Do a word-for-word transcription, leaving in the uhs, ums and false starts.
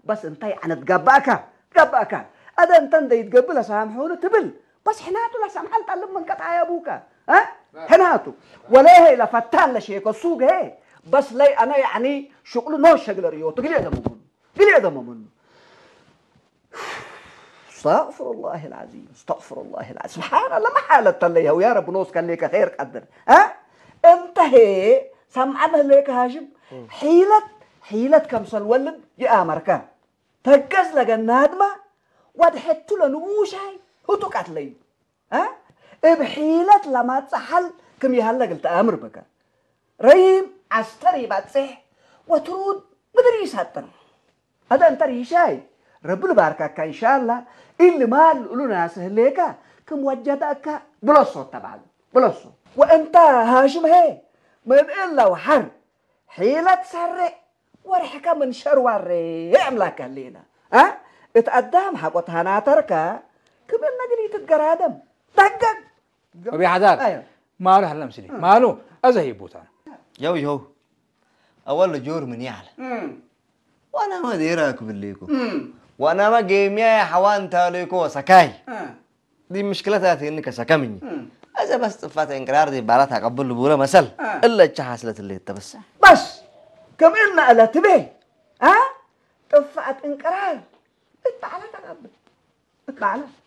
بس انتي أنا تقبأك تقبأك هذا انت انت يتقبل سامحونه تبل بس حناتو لا سامحان تعلم من قطع يا ابوك ها حناتو ولا هي لا فتان لا شيء السوق هي بس لي انا يعني شغله نو شغل ريو تقول هذا ممن قل هذا ممن استغفر الله العظيم استغفر الله العظيم سبحان الله ما حالة ليها ويا رب نوس كان لك خير قدر ها انت هي سمعنا لك هاشم حيلة حيلة كم سنولد يا امريكا تقز لك النادمه ودحتو لنوشاي هو توقعت لي ها بحيلة لما تصحل كم يهلا قلت امر بك ريم عستري بتصح وترود مدري ساتن هذا انت ريشاي رب الباركة ان شاء الله اللي ما لنا سهليك كم وجدك بلصو طبعا بلصو وانت هاشم هي من الا وحر حيلة تسرع ورحكة من شروار يعملك اللينا ها اتقدم حقوت هناتركا كمان نجري تتقرادم دقق أبي حدار ايوه ما له حلم سني ما له أزهي بوتان يو يو أول جور من يعلم وأنا ما ديرك بالليكو وأنا ما جيميا حوان تاليكو سكاي دي مشكلتها إنك سكمني إذا بس طفت إنقرار دي باراتها قبل بولا مثل إلا تحصلت اللي تبص بس كمان ألا تبي ها طفت إنقرار اتبع على تقبل اتبع على